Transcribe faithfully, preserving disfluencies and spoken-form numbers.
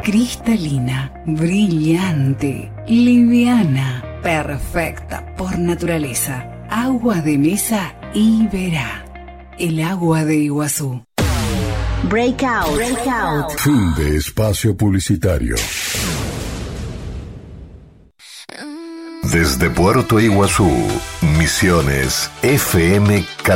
Cristalina, brillante, liviana, perfecta por naturaleza. Agua de mesa Iberá. El agua de Iguazú. Breakout. Breakout. Fin de espacio publicitario. Desde Puerto Iguazú, Misiones F M